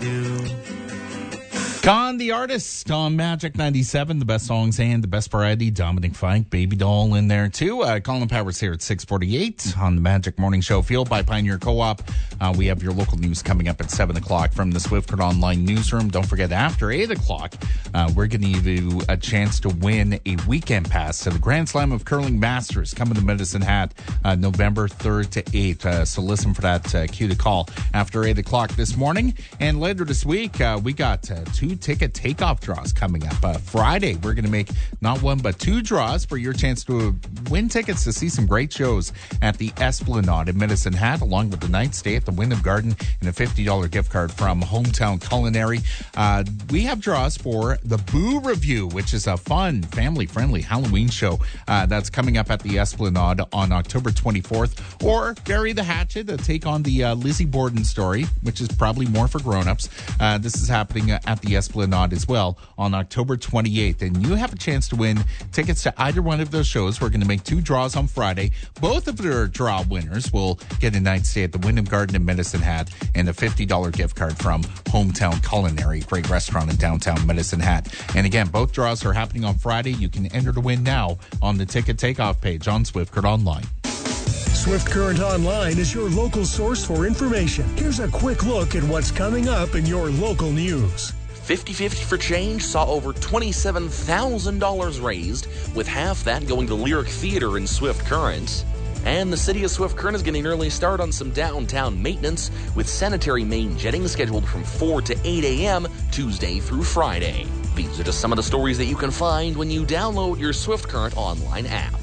do. Con, the artist, on Magic 97, the best songs and the best variety. Dominic Fike, Baby Doll in there too. Colin Powers here at 6:48 on the Magic Morning Show, fueled by Pioneer Co-op. We have your local news coming up at 7 o'clock from the Swift Current Online newsroom. Don't forget, after 8 o'clock, we're going to give you a chance to win a weekend pass to the Grand Slam of Curling Masters coming to Medicine Hat November 3rd to 8th. So listen for that cue to call after 8 o'clock this morning. And later this week, we got two ticket takeoff draws coming up. Friday, we're going to make not one but two draws for your chance to win tickets to see some great shows at the Esplanade in Medicine Hat, along with the night stay at the Wyndham Garden and a $50 gift card from Hometown Culinary. We have draws for the Boo Review, which is a fun, family-friendly Halloween show that's coming up at the Esplanade on October 24th. Or Bury the Hatchet, a take on the Lizzie Borden story, which is probably more for grown-ups. This is happening at the Esplanade as well on October 28th. And you have a chance to win tickets to either one of those shows. We're going to make two draws on Friday. Both of their draw winners will get a night stay at the Wyndham Garden in Medicine Hat and a $50 gift card from Hometown Culinary, a great restaurant in downtown Medicine Hat. And again, both draws are happening on Friday. You can enter to win now on the ticket takeoff page on Swift Current Online. Swift Current Online is your local source for information. Here's a quick look at what's coming up in your local news. 50/50 for Change saw over $27,000 raised, with half that going to Lyric Theater in Swift Current. And the city of Swift Current is getting an early start on some downtown maintenance, with sanitary main jetting scheduled from 4 to 8 a.m. Tuesday through Friday. These are just some of the stories that you can find when you download your Swift Current online app.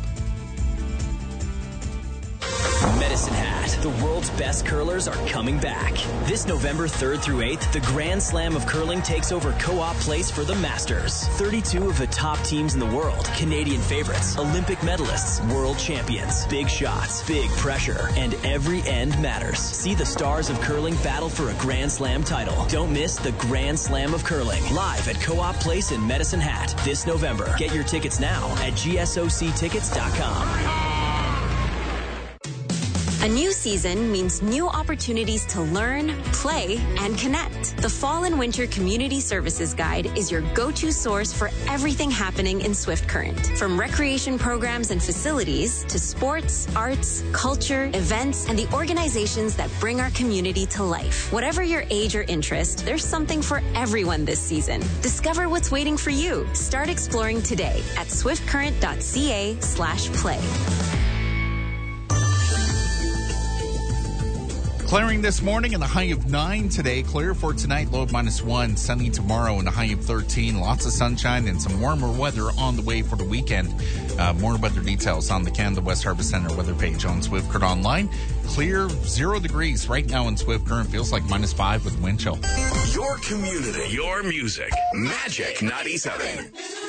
Medicine Hat, the world's best curlers are coming back. This November 3rd through 8th, the Grand Slam of Curling takes over Co-op Place for the Masters. 32 of the top teams in the world, Canadian favorites, Olympic medalists, world champions, big shots, big pressure, and every end matters. See the stars of curling battle for a Grand Slam title. Don't miss the Grand Slam of Curling, live at Co-op Place in Medicine Hat this November. Get your tickets now at gsoctickets.com. A new season means new opportunities to learn, play, and connect. The Fall and Winter Community Services Guide is your go-to source for everything happening in Swift Current. From recreation programs and facilities to sports, arts, culture, events, and the organizations that bring our community to life. Whatever your age or interest, there's something for everyone this season. Discover what's waiting for you. Start exploring today at swiftcurrent.ca/play. Clearing this morning and a high of 9 today. Clear for tonight, low of -1. Sunny tomorrow and a high of 13. Lots of sunshine and some warmer weather on the way for the weekend. More weather details on the Canada West Harvest Center weather page on Swift Current Online. Clear, 0 degrees right now in Swift Current. Feels like -5 with wind chill. Your community, your music. Magic 97.